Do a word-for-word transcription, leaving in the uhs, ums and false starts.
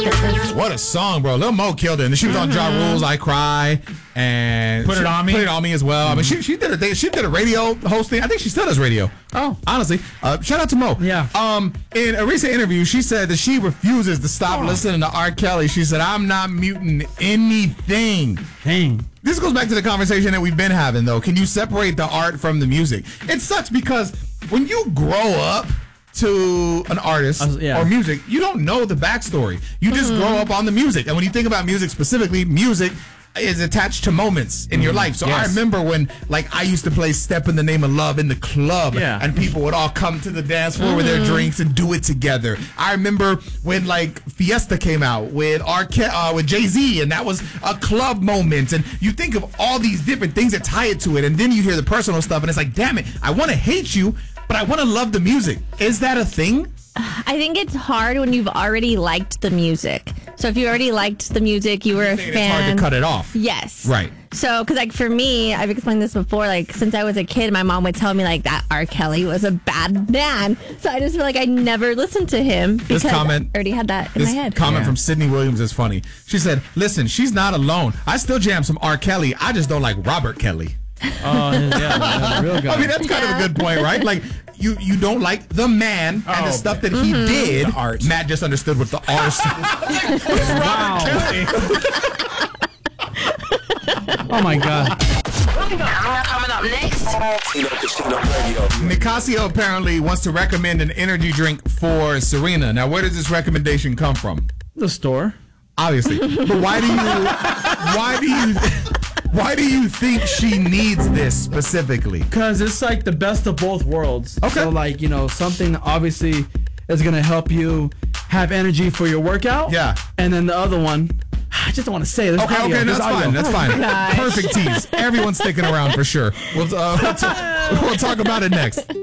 This. What a song, bro. Lil Mo killed it. And she was on Ja Rule's I Cry and Put It she- On Me. Put It On Me as well. I mean, she she did a thing- she did a radio hosting. I think she still does radio. Oh. Honestly. Uh, shout out to Mo. Yeah. Um, in a recent interview, she said that she refuses to stop Oh. listening to R. Kelly. She said, I'm not muting anything. Dang. This goes back to the conversation that we've been having, though. Can you separate the art from the music? It sucks because when you grow up to an artist Uh, yeah. or music, you don't know the backstory. You just Mm-hmm. grow up on the music. And when you think about music specifically, music is attached to moments in your life. So I Yes. remember when, like, I used to play Step in the Name of Love in the club, Yeah. and people would all come to the dance floor with their drinks and do it together. I remember when, like, Fiesta came out with R. Ke- uh, with Jay-Z, and that was a club moment. And you think of all these different things that tie it to it, and then you hear the personal stuff, and it's like, damn it, I want to hate you, but I want to love the music. Is that a thing? I think it's hard when you've already liked the music. So if you already liked the music, you were a It's fan. hard to cut it off. Yes. Right. So, because like for me, I've explained this before. Like since I was a kid, my mom would tell me like that R. Kelly was a bad man. So I just feel like I never listened to him because This comment- I already had that in This my head. comment Yeah. from Sydney Williams is funny. She said, listen, she's not alone. I still jam some R. Kelly. I just don't like Robert Kelly. Oh, yeah. That's a real guy. I mean, that's kind of a good point, right? Like, you you don't like the man and the Oh, stuff that he did. The art. Matt just understood what the art What's Wow. Robert Kelly? Oh, my God. Coming up next. Nicasio apparently wants to recommend an energy drink for Serena. Now, where does this recommendation come from? The store. Obviously. But why do you why do you why do you think she needs this specifically? Because it's like the best of both worlds. Okay. So, like, you know, something obviously is going to help you have energy for your workout. Yeah. And then the other one, I just don't want to say it. There's Okay, audio. okay, There's that's audio. fine. That's fine. gosh. Perfect tease. Everyone's sticking around for sure. We'll, uh, we'll, t- we'll talk about it next.